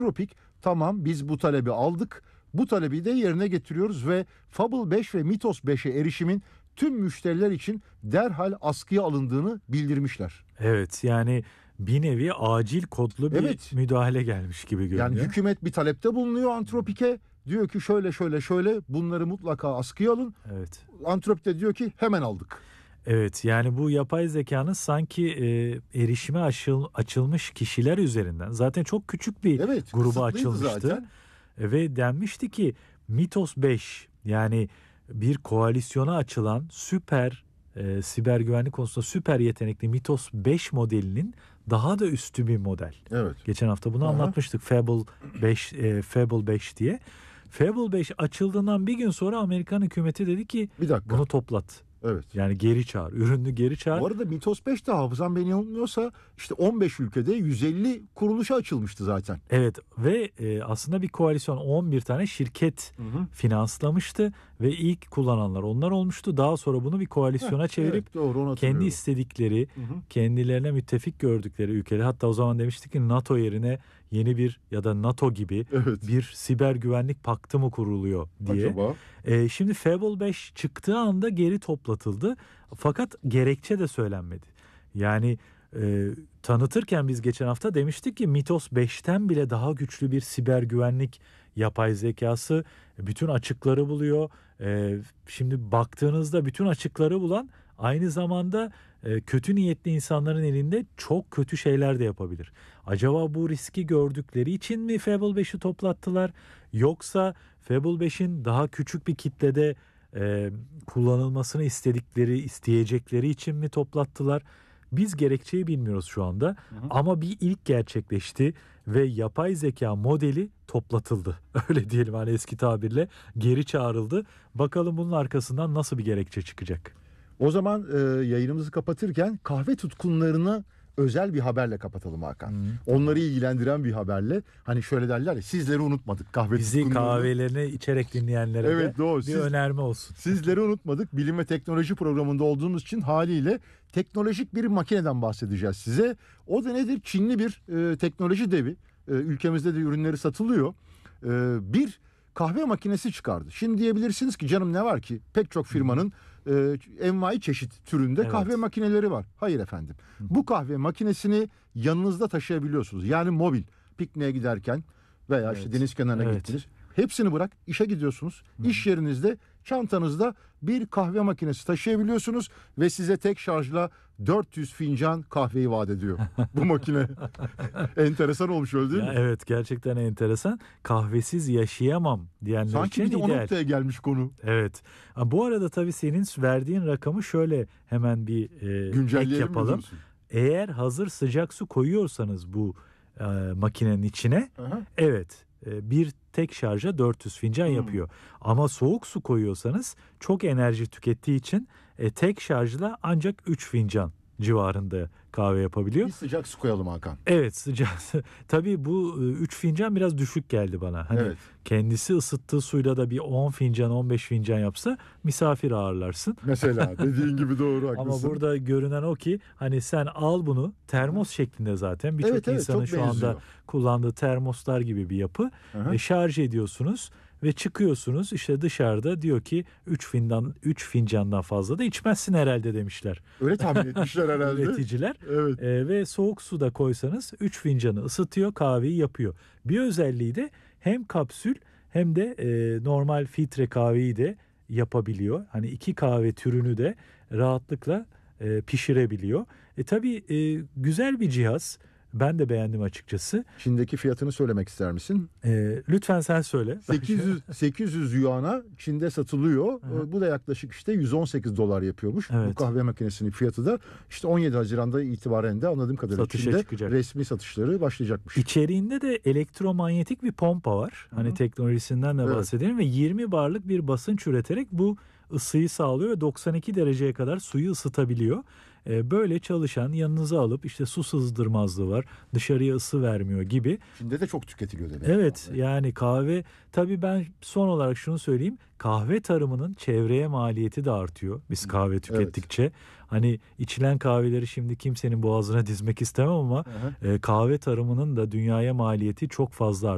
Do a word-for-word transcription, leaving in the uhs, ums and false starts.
Antropik, tamam biz bu talebi aldık. Bu talebi de yerine getiriyoruz ve Fable beş ve Mythos beşe erişimin tüm müşteriler için derhal askıya alındığını bildirmişler. Evet, yani bir nevi acil kodlu bir Evet. müdahale gelmiş gibi görünüyor. Yani hükümet bir talepte bulunuyor Antropik'e. Diyor ki şöyle şöyle şöyle bunları mutlaka askıya alın. Evet. Antropik de diyor ki hemen aldık. Evet, yani bu yapay zekanın sanki e, erişime açıl, açılmış kişiler üzerinden zaten çok küçük bir Evet, gruba kısıtlıydı açılmıştı. zaten. E, ve denmişti ki Mythos beş, yani bir koalisyona açılan süper e, siber güvenlik konusunda süper yetenekli Mythos beş modelinin daha da üstü bir model. Evet. Geçen hafta bunu Aha. anlatmıştık, Fable beş e, Fable beş diye. Fable beş açıldığından bir gün sonra Amerikan hükümeti dedi ki Bir dakika. bunu toplat. Evet. Yani geri çağır. Ürünü geri çağır. Bu arada Mythos beş de hafızam beni yanıltmıyorsa işte on beş ülkede yüz elli kuruluşa açılmıştı zaten. Evet ve e, aslında bir koalisyon on bir tane şirket Hı hı. finanslamıştı ve ilk kullananlar onlar olmuştu. Daha sonra bunu bir koalisyona Heh, çevirip evet, doğru, onu kendi hatırlıyorum. istedikleri, Hı hı. kendilerine müttefik gördükleri ülkeleri, hatta o zaman demiştik ki NATO yerine yeni bir ya da NATO gibi Evet. bir siber güvenlik paktı mı kuruluyor diye. Acaba? E, şimdi Fable beş çıktığı anda geri toplatıldı. Fakat gerekçe de söylenmedi. Yani e, tanıtırken biz geçen hafta demiştik ki Mythos beşten bile daha güçlü bir siber güvenlik yapay zekası, bütün açıkları buluyor. E, şimdi baktığınızda bütün açıkları bulan aynı zamanda e, kötü niyetli insanların elinde çok kötü şeyler de yapabilir. Acaba bu riski gördükleri için mi Fable beşi toplattılar? Yoksa Fable beşin daha küçük bir kitlede e, kullanılmasını istedikleri, isteyecekleri için mi toplattılar? Biz gerekçeyi bilmiyoruz şu anda. Hı hı. Ama bir ilk gerçekleşti ve yapay zeka modeli toplatıldı. Öyle diyelim, hani eski tabirle geri çağrıldı. Bakalım bunun arkasından nasıl bir gerekçe çıkacak? O zaman e, yayınımızı kapatırken kahve tutkunlarını özel bir haberle kapatalım Hakan. Hmm. Onları ilgilendiren bir haberle. Hani şöyle derler ya, sizleri unutmadık kahve Bizi tutkunlarını. kahvelerini içerek dinleyenlere evet, de doğru. bir Siz, önerme olsun. Sizleri unutmadık. Bilim ve teknoloji programında olduğumuz için haliyle teknolojik bir makineden bahsedeceğiz size. O da nedir? Çinli bir e, teknoloji devi. E, ülkemizde de ürünleri satılıyor. E, bir kahve makinesi çıkardı. Şimdi diyebilirsiniz ki canım ne var ki? Pek çok firmanın e, envai çeşit türünde Evet. kahve makineleri var. Hayır efendim. Hı. Bu kahve makinesini yanınızda taşıyabiliyorsunuz. Yani mobil, pikniğe giderken veya evet. işte deniz kenarına evet. gittiniz. Hepsini bırak, işe gidiyorsunuz. Hı. İş yerinizde çantanızda bir kahve makinesi taşıyabiliyorsunuz ve size tek şarjla dört yüz fincan kahveyi vaat ediyor bu makine. Enteresan olmuş, öyle değil ya mi? Evet, gerçekten enteresan. Kahvesiz yaşayamam diyenler Sanki için bir de ideal. o noktaya gelmiş konu. Evet. Bu arada tabii senin verdiğin rakamı şöyle hemen bir e, ek yapalım. Eğer hazır sıcak su koyuyorsanız bu e, makinenin içine, Aha. evet e, bir tek şarja dört yüz fincan hmm. yapıyor. Ama soğuk su koyuyorsanız çok enerji tükettiği için e, tek şarjla ancak üç fincan civarında kahve yapabiliyor. Bir sıcak su koyalım Hakan. Evet, sıcak. Tabii bu üç fincan biraz düşük geldi bana. Hani evet. kendisi ısıttığı suyla da bir on fincan on beş fincan yapsa misafir ağırlarsın. Mesela dediğin gibi doğru, haklısın. Ama burada görünen o ki hani sen al bunu termos Hı. şeklinde zaten. Birçok evet, evet, insanın şu anda kullandığı termoslar gibi bir yapı. E, şarj ediyorsunuz ve çıkıyorsunuz, işte dışarıda diyor ki üç fincan üç fincandan fazla da içmezsin herhalde demişler. Öyle tahmin etmişler herhalde. Üreticiler. Evet. E, ve soğuk suda koysanız üç fincanı ısıtıyor, kahveyi yapıyor. Bir özelliği de hem kapsül hem de e, normal filtre kahveyi de yapabiliyor. Hani iki kahve türünü de rahatlıkla e, pişirebiliyor. E tabii e, güzel bir cihaz. Ben de beğendim açıkçası. Çin'deki fiyatını söylemek ister misin? Ee, lütfen sen söyle. sekiz yüz sekiz yüz yuana Çin'de satılıyor. Hı. Bu da yaklaşık işte yüz on sekiz dolar yapıyormuş. Evet. Bu kahve makinesinin fiyatı da işte on yedi Haziran'da itibaren de anladığım kadarıyla satışa Çin'de çıkacak. Resmi satışları başlayacakmış. İçeriğinde de elektromanyetik bir pompa var. Hı. Hani teknolojisinden de evet. bahsedelim ve yirmi barlık bir basınç üreterek bu ısıyı sağlıyor ve doksan iki dereceye kadar suyu ısıtabiliyor. Böyle çalışan, yanınıza alıp işte su sızdırmazlığı var, dışarıya ısı vermiyor gibi. Çin'de de çok tüketiliyor demek. Evet, yani. yani kahve, tabii ben son olarak şunu söyleyeyim, kahve tarımının çevreye maliyeti de artıyor biz kahve tükettikçe. Evet. Hani içilen kahveleri şimdi kimsenin boğazına dizmek istemem ama e, kahve tarımının da dünyaya maliyeti çok fazla artıyor.